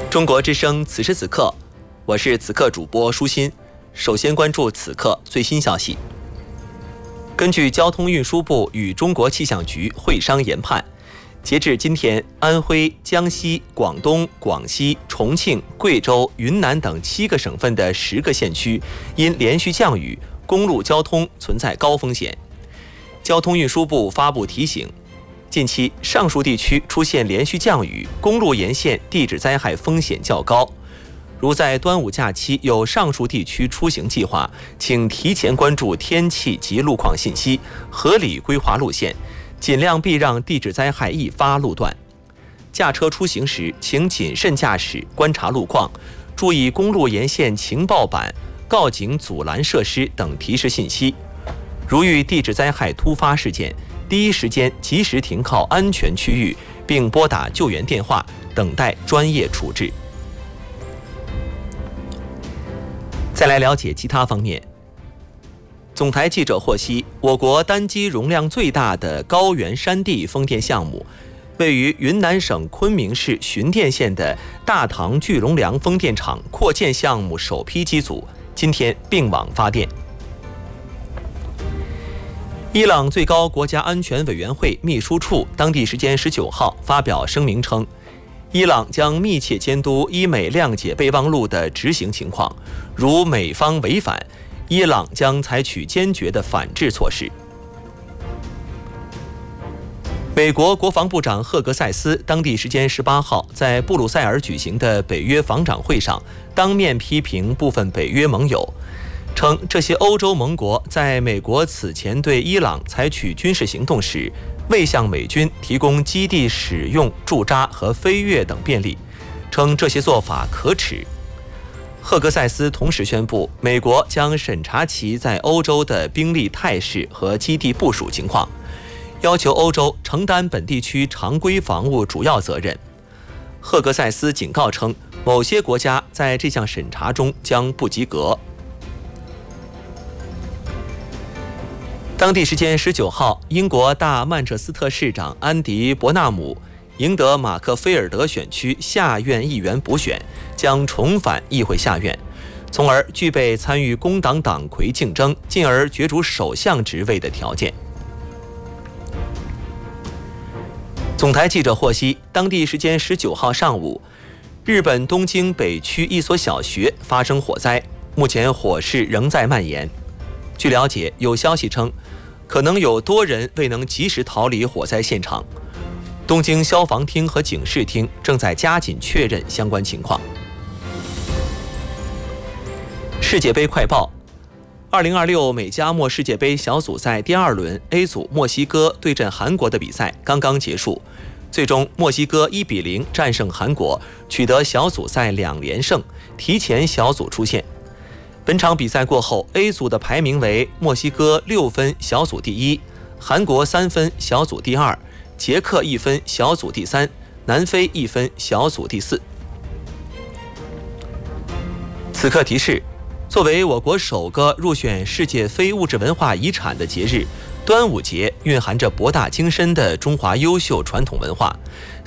中国之声此时此刻，我是此刻主播舒心。首先关注此刻最新消息。根据交通运输部与中国气象局会商研判，截至今天，安徽、江西、广东、广西、重庆、贵州、云南等7个省份的10个县区因连续降雨，公路交通存在高风险。交通运输部发布提醒，近期上述地区出现连续降雨，公路沿线地质灾害风险较高。如在端午假期有上述地区出行计划，请提前关注天气及路况信息，合理规划路线，尽量避让地质灾害易发路段。驾车出行时，请谨慎驾驶，观察路况，注意公路沿线情报板、告警阻拦设施等提示信息。如遇地质灾害突发事件，第一时间及时停靠安全区域，并拨打救援电话，等待专业处置。再来了解其他方面。总台记者获悉，我国单机容量最大的高原山地风电项目，位于云南省昆明市循电县的大唐巨龙梁风电场扩建项目首批机组今天并网发电。伊朗最高国家安全委员会秘书处当地时间19号发表声明称，伊朗将密切监督伊美谅解备忘录的执行情况，如美方违反，伊朗将采取坚决的反制措施。美国国防部长赫格塞斯当地时间18号在布鲁塞尔举行的北约防长会上，当面批评部分北约盟友，称这些欧洲盟国在美国此前对伊朗采取军事行动时，未向美军提供基地使用、驻扎和飞越等便利，称这些做法可耻。赫格塞斯同时宣布，美国将审查其在欧洲的兵力态势和基地部署情况，要求欧洲承担本地区常规防务主要责任。赫格塞斯警告称，某些国家在这项审查中将不及格。当地时间19号，英国大曼彻斯特市长安迪·伯纳姆赢得马克菲尔德选区下院议员补选，将重返议会下院，从而具备参与工党党魁竞争，进而角逐首相职位的条件。总台记者获悉，当地时间19号上午，日本东京北区一所小学发生火灾，目前火势仍在蔓延。据了解，有消息称，可能有多人未能及时逃离火灾现场。东京消防厅和警视厅正在加紧确认相关情况。世界杯快报：2026美加墨世界杯小组赛第2轮 A 组墨西哥对阵韩国的比赛刚刚结束，最终墨西哥1-0战胜韩国，取得小组赛2连胜，提前小组出线。本场比赛过后， A 组的排名为墨西哥6分小组第1，韩国3分小组第2，捷克1分小组第3，南非1分小组第4。此刻提示，作为我国首个入选世界非物质文化遗产的节日，端午节蕴含着博大精深的中华优秀传统文化。